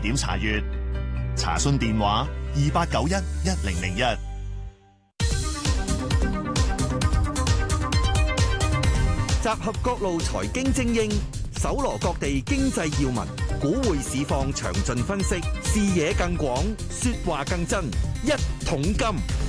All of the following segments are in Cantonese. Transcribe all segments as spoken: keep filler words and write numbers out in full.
點查閱。查詢電話二八九一一零零一。 集合各路財經精英，搜羅各地經濟要聞，股匯市況詳盡分析，視野更廣，說話更真。一桶金。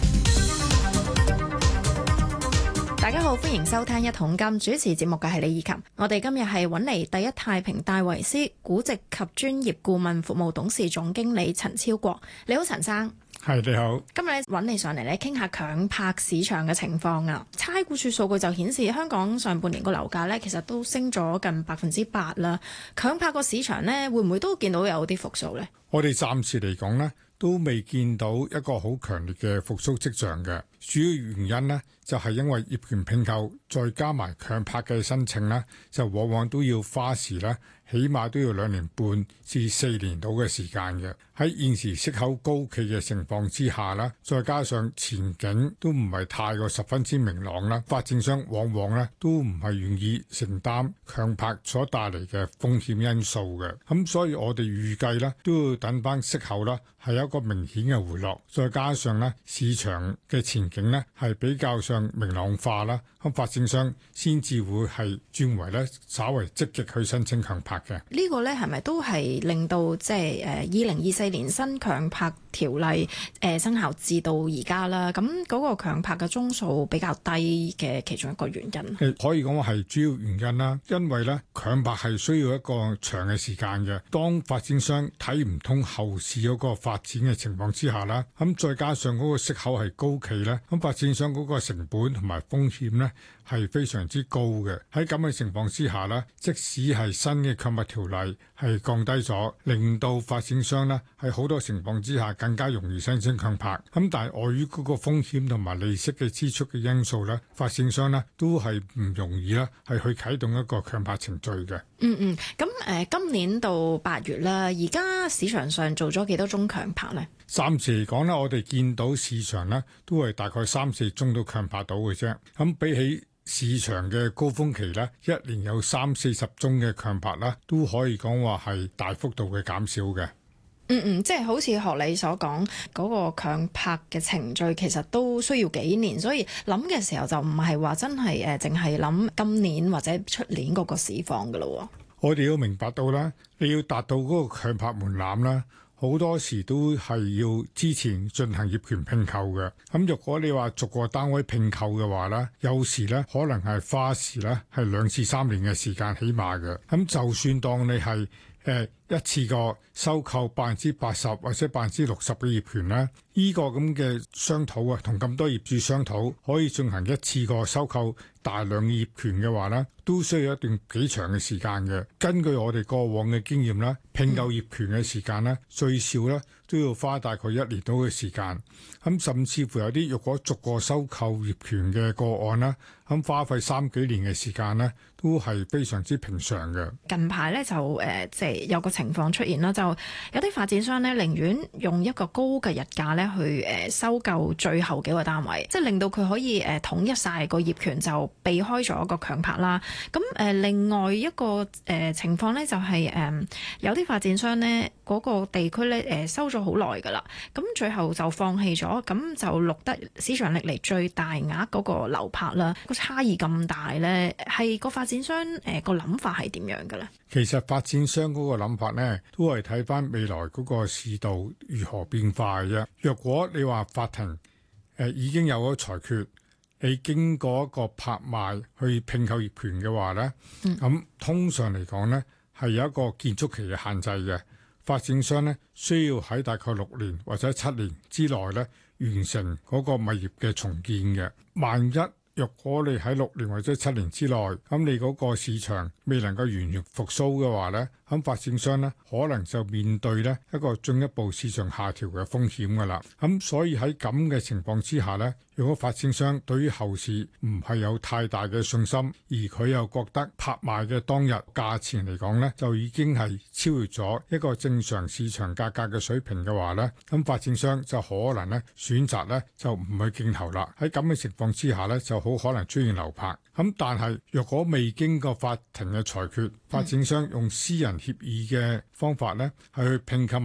大家好，歡迎收聽一桶金，主持節目嘅係李以琴。我哋今日係揾嚟第一太平戴維斯估值及專業顧問服務董事總經理陳超國。你好，陳生。 係，你好。 今日揾你上嚟咧，傾下強拍市場嘅情況啊。差估署數據就顯示，香港上半年個樓價咧，其實都升咗近百分之八啦。強拍個市場咧，會唔會都見到有啲復甦咧？ 我哋暫時嚟講咧，都未見到一個好強烈嘅復甦跡象嘅。主要原因呢，就係因為業權併購再加埋強拍嘅申請呢，就往往都要花時咧，起碼都要兩年半至四年到嘅時間嘅。喺現時息口高企嘅情況之下啦，再加上前景都唔係太過十分之明朗啦，發展商往往咧都唔係願意承擔強拍所帶嚟嘅風險因素嘅。咁所以我哋預計咧都要等翻息口啦係有一個明顯嘅回落，再加上咧市場嘅前景咧係比較上明朗化啦，咁發展商先至會係轉為咧稍為積極去申請強拍嘅。 呢個咧係咪都係令到即係誒二零二四年新強拍條例誒、呃、生效至到而家啦？咁嗰個強拍嘅宗數比較低嘅其中一個原因， 可以講話係主要原因啦。因為咧強拍係需要一個長嘅時間嘅，當發展商睇唔通後市嗰個發展嘅情況之下啦，咁再加上嗰個息口係高企咧，咁發展商嗰個成本同埋風險咧係非常之高嘅。喺咁嘅情況之下咧，即使係新嘅強拍條例係降低咗，令到發展商咧喺好多情況之下更加容易申請強拍。咁但係礙於嗰個風險同埋利息嘅支出嘅因素咧，發展商咧都係唔容易啦，係去啟動一個強拍程序嘅。 嗯嗯，咁誒、呃、今年到八月啦，而家市場上做咗幾多宗強拍呢？ 暫時嚟講咧，我哋見到市場咧都係大概三四宗都強拍到嘅啫。咁比起市場嘅高峰期咧，一年有三四十宗嘅強拍啦，都可以講話係大幅度嘅減少嘅。 嗯嗯，即係好似學你所講嗰個強拍嘅程序，其實都需要幾年，所以諗嘅時候就唔係話真係誒，淨係諗今年或者出年嗰個市況噶咯。 我哋要明白到啦，你要達到嗰個強拍門檻啦，好多時都係要之前進行業權併購嘅。咁若果你話逐個單位併購嘅話咧，有時咧可能係花時咧係兩至三年嘅時間起碼嘅。咁就算當你係誒一次過收購百分之八十或者百分之六十嘅業權咧，呢個咁嘅商討啊，同咁多業主商討可以進行一次過收購大量業權嘅話咧，都需要一段幾長嘅時間嘅。根據我哋過往嘅經驗咧，併購業權嘅時間咧最少咧都要花大概一年到嘅時間。咁甚至乎有啲若果逐個收購業權嘅個案啦，咁花費三幾年嘅時間咧，都係非常之平常嘅。 近排咧就誒即係有個情況出現啦，就有啲發展商咧寧願用一個高嘅日價咧去誒收購最後幾個單位，即係令到佢可以誒統一晒個業權，就避開咗一個強拍啦。咁誒另外一個誒情況咧就係誒有啲發展商咧嗰個地區咧誒收咗好耐㗎啦，咁最後就放棄咗，咁就錄得市場歷嚟最大額嗰個流拍啦。個差異咁大咧，係個發展商誒個諗法係點樣嘅咧？ 其實發展商嗰個諗法咧，都係睇翻未來嗰個市道如何變化嘅啫。若果你話法庭誒、呃、已經有咗裁決，你經過一個拍賣去併購業權嘅話咧，咁、嗯、通常嚟講咧係有一個建築期嘅限制嘅。發展商咧需要喺大概六年或者七年之內咧完成嗰個物業嘅重建嘅。萬一若果你喺六年或者七年之內，咁你嗰個市場未能夠完全復甦嘅話咧，咁發展商咧可能就面對咧一個進一步市場下調嘅風險㗎啦。咁所以喺咁嘅情況之下咧，如果發展商對於後市唔係有太大嘅信心，而佢又覺得拍賣嘅當日價錢嚟講咧就已經係超越咗一個正常市場價格嘅水平嘅話咧，咁發展商就可能咧選擇咧就唔去競投啦。喺咁嘅情況之下咧，就好可能出現流拍。咁但係若果未經過法庭嘅裁決，發展商用私人協議嘅方法咧係去併購